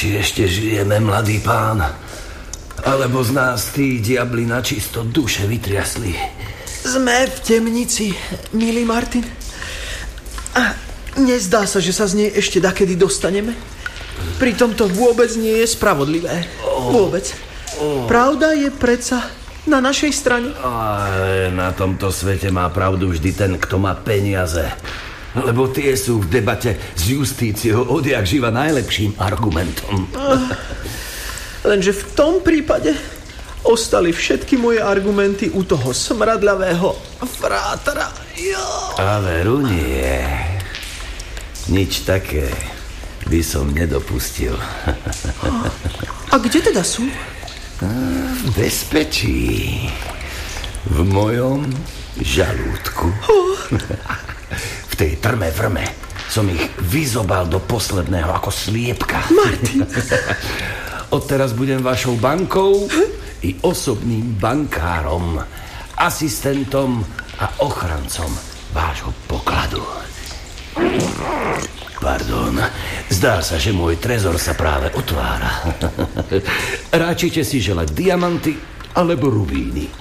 či ešte žijeme, mladý pán. Alebo z nás tí diabli načisto duše vytriasli. Sme v temnici, milý Martin. A nezdá sa, že sa z nej ešte dakedy dostaneme? Pritom to vôbec nie je spravodlivé. Vôbec. Pravda je predsa na našej strane. Ale na tomto svete má pravdu vždy ten, kto má peniaze. Lebo tie sú v debate s justíciou odjak živa najlepším argumentom. Lenže v tom prípade ostali všetky moje argumenty u toho smradľavého frátara. A veru nie. Nič také by som nedopustil. A kde teda sú? V bezpečí. V mojom žalúdku. V tej trme vrme som ich vyzobal do posledného ako sliepka. Martin! Odteraz budem vašou bankou i osobným bankárom, asistentom a ochrancom vášho pokladu. Pardon, zdá sa, že môj trezor sa práve otvára. Ráčite si želať diamanty alebo rubíny?